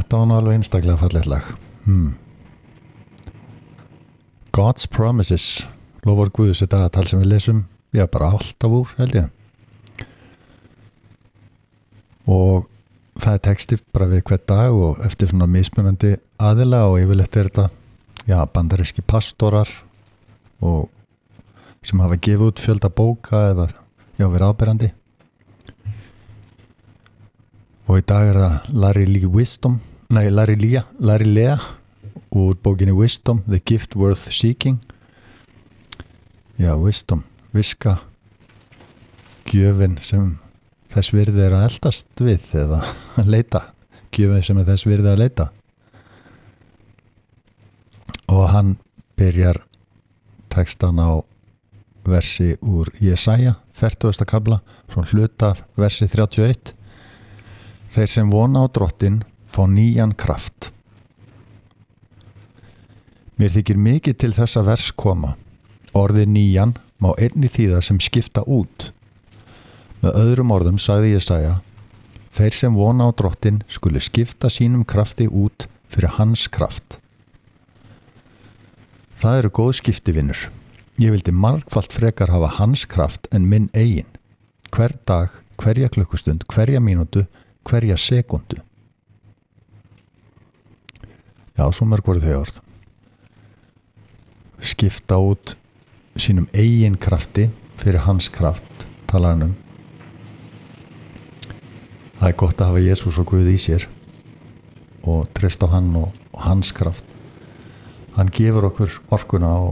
Þetta var nú alveg einstaklega fallegt lag. God's Promises, lofar Guðs, þetta tal sem við lesum, já, bara alltaf úr, held ég. Og það er texti bara við hver dag og eftir svona mismunandi aðila og yfirleitt þetta, já, bandaríski pastorar og sem hafa gefið út fjölda bóka eða, já, verið áberandi. Og í dag það Larry Lea úr bókinni Wisdom, The Gift Worth Seeking. Já, wisdom, viska, gjöfin sem þess virði að eldast við eða leita, gjöfin sem þess virði að leita. Og hann byrjar textan á versi úr Jesaja, 40. kafla, svona hluta versi 31. Þeir sem vona á Drottin fá nýjan kraft. Mér þykir mikið til þessa vers koma. Orðið nýjan má einnig þýða sem skipta út. Með öðrum orðum sagði Jesaja, þeir sem vona á Drottin skuli skipta sínum krafti út fyrir hans kraft. Það eru góð skiptivinnur. Ég vildi margfalt frekar hafa hans kraft en minn eigin. Hver dag, hverja klukkustund, hverja mínútu, hverja sekundu. Já, svo mörg voru þau orð. Skipta út sínum eigin krafti fyrir hans kraft, talar hann um. Það er gott að hafa Jesús og Guð í sér og treysta á hann og hans kraft. Hann gefur okkur orkuna og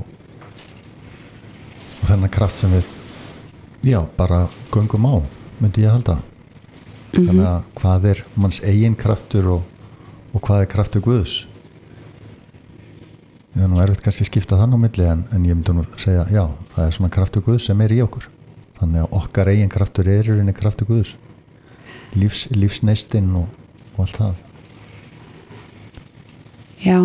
þennan kraft sem við, já, bara göngum á, myndi ég halda. Þannig að hvað er manns eigin kraftur og hvað er kraftur Guðs? Það er nú erfitt kannski að skipta þann á milli en ég myndi nú segja, já, það er svona kraftur Guðs sem er í okkur. Þannig að okkar eigin kraftur er í rauninni kraftur Guðs. Lífsneistinn og allt það. Já.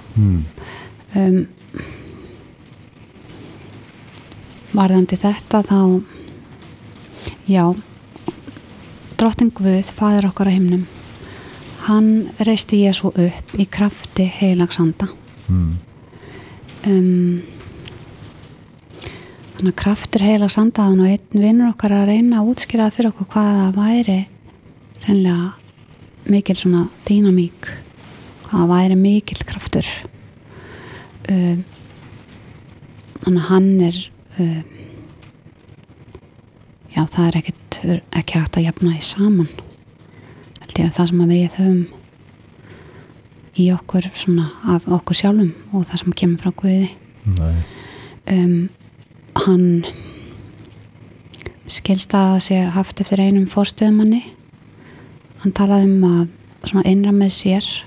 Varðandi þetta þá, já, Drottinn Guð, Faðir okkar á himnum, hann reisti Jesú upp í krafti heilags anda. Þannig að kraftur heilags anda og einn vinur okkar að reyna að útskýra fyrir okkur hvað það væri hreinlega mikil svona dýnamík, hvað það væri mikil kraftur. Þannig að hann er já, það er ekki hægt að jafna því saman. Held ég að það sem að við höfum í okkur svona af okkur sjálfum og það sem kemur frá Guði. Hann skilst að sé haft eftir einum forstöðumanni. Hann talaði að svona innra með sér